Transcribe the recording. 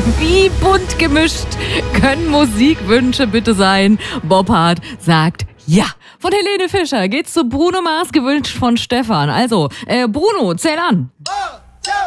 Wie bunt gemischt können Musikwünsche bitte sein? Boppard sagt ja. Von Helene Fischer geht's zu Bruno Mars, gewünscht von Stefan. Also, Bruno, zähl an.